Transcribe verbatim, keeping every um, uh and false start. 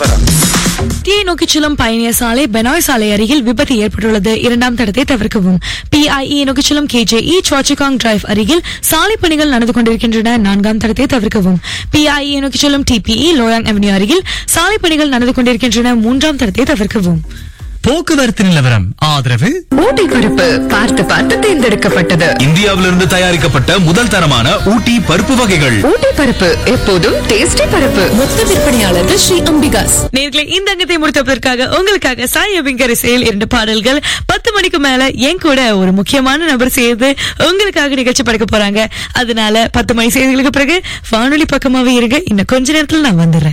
நிலவரம். டி நோக்கி செல்லும் பயணியர் சாலை பெனாய் சாலை அருகில் விபத்து ஏற்பட்டுள்ளது. இரண்டாம் தடத்தை தவிர்க்கவும். பிஐஇ நோக்கி செல்லும் கேஜேஇ சாச்சுகாங் டிரைவ் அருகில் சாலை பணிகள் நடந்து கொண்டிருக்கின்றன. நான்காம் தடத்தை தவிர்க்கவும். பிஐஇ நோக்கி செல்லும் டிபிஇ லோயாங் அவென்யூ அருகில் சாலை பணிகள் நடந்து கொண்டிருக்கின்றன. மூன்றாம் தடத்தை தவிர்க்கவும். போக்குவரத்து நிலவரம் ஆதரவு ஊட்டி பருப்பு பார்த்து பார்த்து தேர்ந்தெடுக்கப்பட்டது. இந்தியாவிலிருந்து தயாரிக்கப்பட்ட முதல் தரமான ஊட்டி பருப்பு வகைகள். ஊட்டி பருப்பு எப்போதும் டேஸ்டி பருப்பு. மொத்த விற்பனையாளர்கள் ஸ்ரீ அம்பிகாஸ். நேர்களை இந்த அங்கத்தை முடித்ததற்காக உங்களுக்காக சாய் அபிங்கர் செயல் இரண்டு பாடல்கள். பத்து மணிக்கு மேல என் கூட ஒரு முக்கியமான நபர் சேர்ந்து உங்களுக்காக நிகழ்ச்சி படைக்க போறாங்க. அதனால பத்து மணி செய்திகளுக்கு பிறகு வானொலி பக்கமாவே இருங்க. இன்னும் கொஞ்ச நேரத்துல நான் வந்துடுறேன்.